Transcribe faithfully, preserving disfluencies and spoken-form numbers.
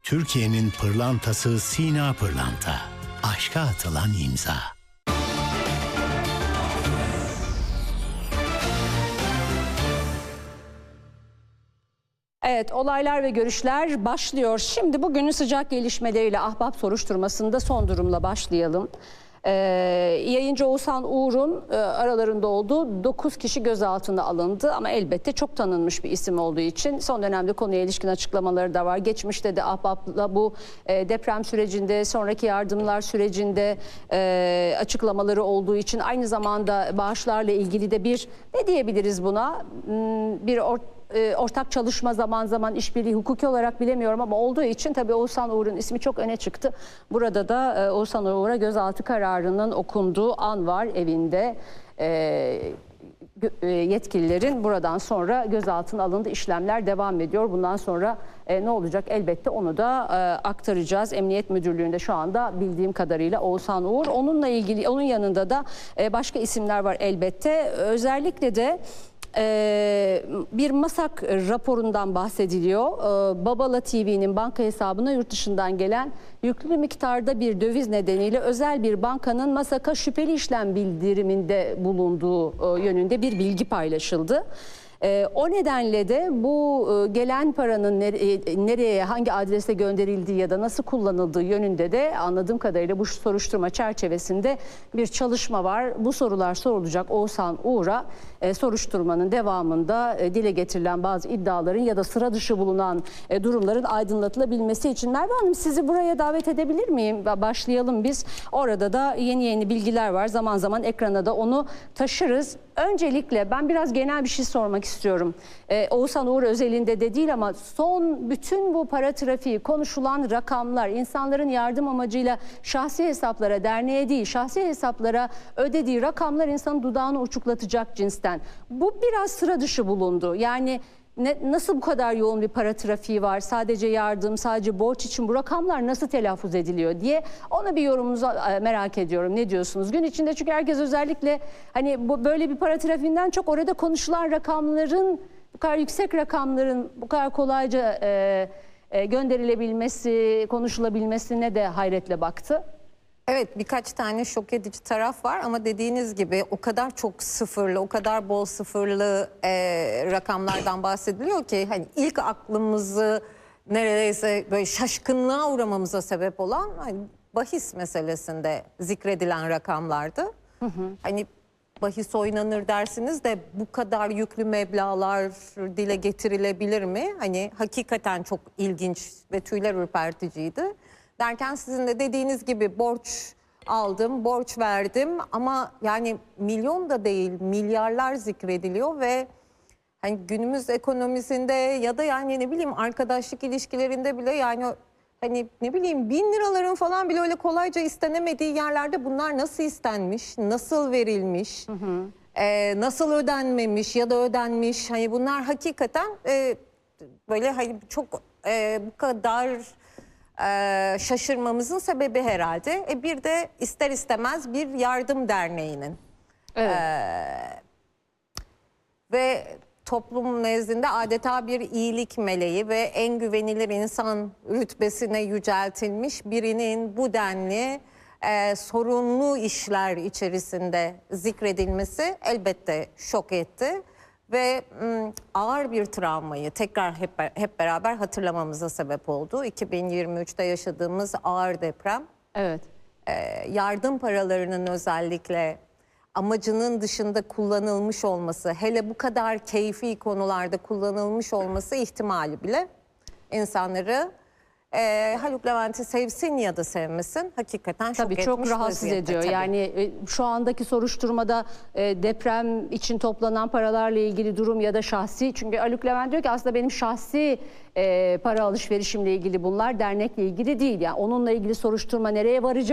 Türkiye'nin pırlantası Sina Pırlanta. Aşka atılan imza. Evet, olaylar ve görüşler başlıyor. Şimdi bugünün sıcak gelişmeleriyle Ahbap soruşturmasında son durumla başlayalım. Ee, yayıncı Oğuzhan Uğur'un e, aralarında olduğu dokuz kişi gözaltına alındı ama elbette çok tanınmış bir isim olduğu için son dönemde konuya ilişkin açıklamaları da var. Geçmişte de Ahbap'la bu e, deprem sürecinde, sonraki yardımlar sürecinde e, açıklamaları olduğu için aynı zamanda bağışlarla ilgili de bir, ne diyebiliriz buna, bir ortak ortak çalışma, zaman zaman işbirliği, hukuki olarak bilemiyorum ama olduğu için tabii Oğuzhan Uğur'un ismi çok öne çıktı. Burada da Oğuzhan Uğur'a gözaltı kararının okunduğu an var evinde. Yetkililerin buradan sonra gözaltına alındı, işlemler devam ediyor. Bundan sonra ne olacak elbette onu da aktaracağız. Emniyet Müdürlüğü'nde şu anda bildiğim kadarıyla Oğuzhan Uğur. Onunla ilgili, onun yanında da başka isimler var elbette. Özellikle de Ee, bir MASAK raporundan bahsediliyor. Ee, Babala T V'nin banka hesabına yurt dışından gelen yüklü miktarda bir döviz nedeniyle özel bir bankanın MASAK'a şüpheli işlem bildiriminde bulunduğu e, yönünde bir bilgi paylaşıldı. Ee, o nedenle de bu e, gelen paranın nere, nereye, hangi adrese gönderildiği ya da nasıl kullanıldığı yönünde de anladığım kadarıyla bu soruşturma çerçevesinde bir çalışma var. Bu sorular sorulacak Oğuzhan Uğur'a. E, soruşturmanın devamında e, dile getirilen bazı iddiaların ya da sıra dışı bulunan e, durumların aydınlatılabilmesi için Merve Hanım, sizi buraya davet edebilir miyim? Başlayalım biz. Orada da yeni yeni bilgiler var. Zaman zaman ekrana da onu taşırız. Öncelikle ben biraz genel bir şey sormak istiyorum. Ee, Oğuzhan Uğur özelinde de değil ama son bütün bu para trafiği, konuşulan rakamlar, insanların yardım amacıyla şahsi hesaplara, derneğe değil şahsi hesaplara ödediği rakamlar insanın dudağını uçuklatacak cinsten. Bu biraz sıra dışı bulundu. Yani ne, nasıl bu kadar yoğun bir para trafiği var? Sadece yardım, sadece borç için bu rakamlar nasıl telaffuz ediliyor diye ona bir yorumunuzu merak ediyorum. Ne diyorsunuz? Gün içinde çünkü herkes özellikle hani bu böyle bir para trafiğinden çok orada konuşulan rakamların, bu kadar yüksek rakamların bu kadar kolayca e, e, gönderilebilmesi, konuşulabilmesine de hayretle baktı. Evet, birkaç tane şok edici taraf var ama dediğiniz gibi o kadar çok sıfırlı, o kadar bol sıfırlı e, rakamlardan bahsediliyor ki hani ilk aklımızı neredeyse böyle şaşkınlığa uğramamıza sebep olan hani bahis meselesinde zikredilen rakamlardı. Hı hı. Hani bahis oynanır dersiniz de bu kadar yüklü meblağlar dile getirilebilir mi? Hani hakikaten çok ilginç ve tüyler ürperticiydi. Derken sizin de dediğiniz gibi borç aldım, borç verdim ama yani milyon da değil milyarlar zikrediliyor ve hani günümüz ekonomisinde ya da yani ne bileyim arkadaşlık ilişkilerinde bile yani hani ne bileyim bin liraların falan bile öyle kolayca istenemediği yerlerde bunlar nasıl istenmiş, nasıl verilmiş, hı hı. E, nasıl ödenmemiş ya da ödenmiş, hani bunlar hakikaten e, böyle hani çok e, bu kadar Ee, şaşırmamızın sebebi herhalde. E, bir de ister istemez bir yardım derneğinin evet. ee, ve toplum nezdinde adeta bir iyilik meleği ve en güvenilir insan rütbesine yüceltilmiş birinin bu denli e, sorunlu işler içerisinde zikredilmesi elbette şok etti. Ve ım, ağır bir travmayı tekrar hep, hep beraber hatırlamamıza sebep oldu. iki bin yirmi üçte yaşadığımız ağır deprem. Evet. Ee, yardım paralarının özellikle amacının dışında kullanılmış olması, hele bu kadar keyfi konularda kullanılmış olması ihtimali bile insanları e, Haluk Levent'i sevsin ya da sevmesin hakikaten şok etmiş. Tabii çok rahatsız ediyor. Tabii. Yani e, şu andaki soruşturmada e, deprem için toplanan paralarla ilgili durum ya da şahsi, çünkü Haluk Levent diyor ki aslında benim şahsi e, para alışverişimle ilgili bunlar, dernekle ilgili değil. Yani onunla ilgili soruşturma nereye varacak?